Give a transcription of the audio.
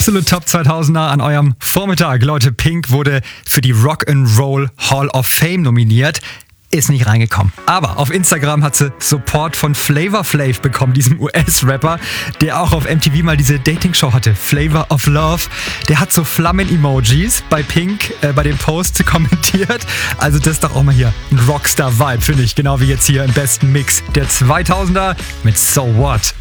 absolute Top 2000er an eurem Vormittag. Leute, Pink wurde für die Rock'n'Roll Hall of Fame nominiert. Ist nicht reingekommen. Aber auf Instagram hat sie Support von Flavor Flav bekommen, diesem US-Rapper, der auch auf MTV mal diese Dating-Show hatte, Flavor of Love. Der hat so Flammen-Emojis bei Pink, bei dem Post kommentiert. Also das ist doch auch mal hier ein Rockstar-Vibe, finde ich. Genau wie jetzt hier im besten Mix der 2000er mit So What.